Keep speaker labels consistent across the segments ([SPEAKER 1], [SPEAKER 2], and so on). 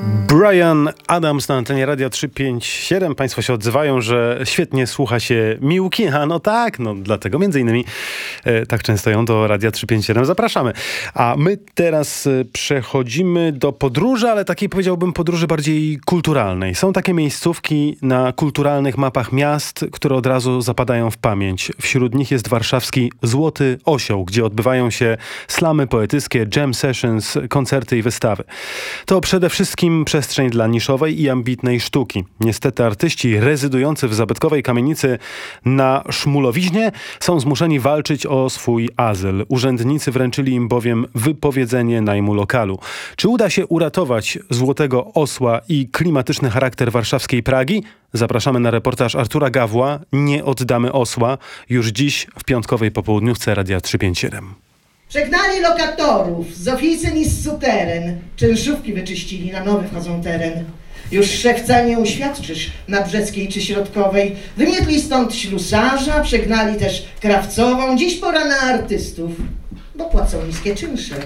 [SPEAKER 1] Bryan Adams na antenie Radia 357. Państwo się odzywają, że świetnie słucha się Miłki. A no tak, no dlatego między innymi tak często ją do Radia 357 zapraszamy. A my teraz przechodzimy do podróży, ale takiej powiedziałbym podróży bardziej kulturalnej. Są takie miejscówki na kulturalnych mapach miast, które od razu zapadają w pamięć. Wśród nich jest warszawski Złoty Osioł, gdzie odbywają się slamy poetyckie, jam sessions, koncerty i wystawy. To przede wszystkim przestrzeń dla niszowej i ambitnej sztuki. Niestety artyści rezydujący w zabytkowej kamienicy na Szmulowiźnie są zmuszeni walczyć o swój azyl. Urzędnicy wręczyli im bowiem wypowiedzenie najmu lokalu. Czy uda się uratować Złotego Osła i klimatyczny charakter warszawskiej Pragi? Zapraszamy na reportaż Artura Gawła Nie oddamy osła już dziś w piątkowej popołudniówce Radia 357.
[SPEAKER 2] Przegnali lokatorów z oficyn i z suteren. Czynszówki wyczyścili, na nowy wchodzą teren. Już szewca nie uświadczysz na Brzeskiej czy Środkowej. Wymietli stąd ślusarza, przegnali też krawcową. Dziś pora na artystów, bo płacą niskie czynsze.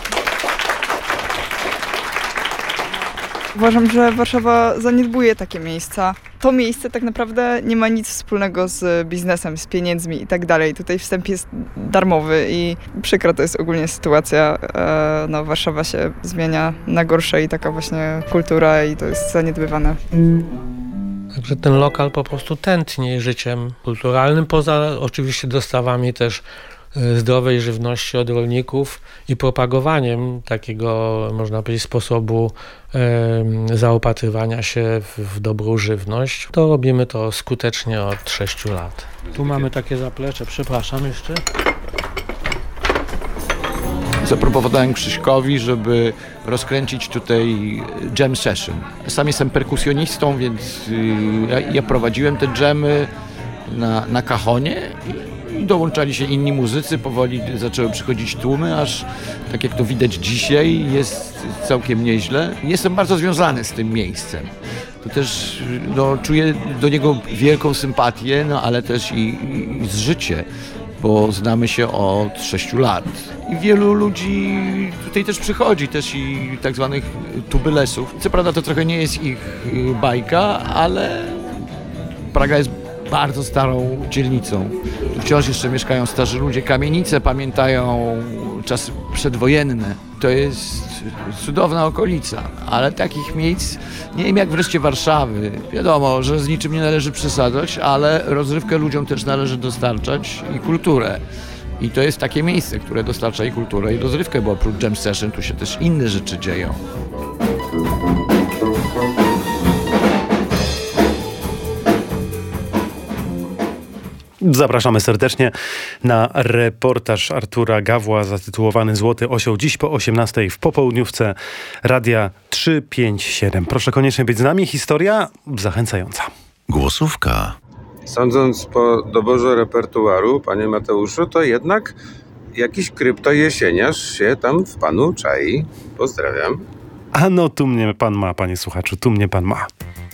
[SPEAKER 3] Uważam, że Warszawa zaniedbuje takie miejsca. To miejsce tak naprawdę nie ma nic wspólnego z biznesem, z pieniędzmi i tak dalej. Tutaj wstęp jest darmowy i przykra to jest ogólnie sytuacja. Warszawa się zmienia na gorsze i taka właśnie kultura i to jest zaniedbywane.
[SPEAKER 4] Także ten lokal po prostu tętni życiem kulturalnym, poza oczywiście dostawami też zdrowej żywności od rolników i propagowaniem takiego, można powiedzieć, sposobu zaopatrywania się w dobrą żywność. To robimy to skutecznie od 6 lat. Tu mamy takie zaplecze, przepraszam jeszcze.
[SPEAKER 5] Zaproponowałem Krzyśkowi, żeby rozkręcić tutaj jam session. Sam jestem perkusjonistą, więc ja prowadziłem te dżemy na kahonie i dołączali się inni muzycy, powoli zaczęły przychodzić tłumy, aż tak jak to widać dzisiaj jest całkiem nieźle. Jestem bardzo związany z tym miejscem. To też czuję do niego wielką sympatię, ale też i z życie, bo znamy się od 6 lat. I wielu ludzi tutaj też przychodzi, też i tak zwanych tubylesów. Co prawda to trochę nie jest ich bajka, ale Praga jest bardzo starą dzielnicą. Tu wciąż jeszcze mieszkają starzy ludzie. Kamienice pamiętają czasy przedwojenne. To jest cudowna okolica, ale takich miejsc nie wiem jak wreszcie Warszawy. Wiadomo, że z niczym nie należy przesadzać, ale rozrywkę ludziom też należy dostarczać i kulturę. I to jest takie miejsce, które dostarcza i kulturę, i rozrywkę, bo oprócz jam session tu się też inne rzeczy dzieją.
[SPEAKER 1] Zapraszamy serdecznie na reportaż Artura Gawła zatytułowany Złoty Osioł dziś po 18:00 w popołudniówce Radia 357. Proszę koniecznie być z nami. Historia zachęcająca.
[SPEAKER 6] Głosówka.
[SPEAKER 7] Sądząc po doborze repertuaru, panie Mateuszu, to jednak jakiś kryptojesieniarz się tam w panu czai. Pozdrawiam.
[SPEAKER 1] A no tu mnie pan ma, panie słuchaczu, tu mnie pan ma.